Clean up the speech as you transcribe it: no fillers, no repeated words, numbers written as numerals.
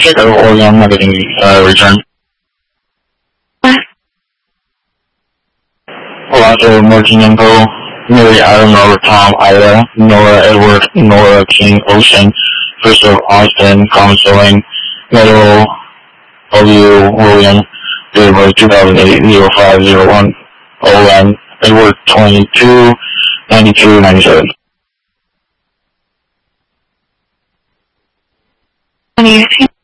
Chicago, Oregon, I'm getting return. Roger, Merchant Info, Mary Adam, Robert Tom, Ida, Nora Edward, Nora King, Ocean, Christopher Austin, Counseling, Meadow, W. William, David 2008-0501, OM, Edward 22, 92, 97. 2018.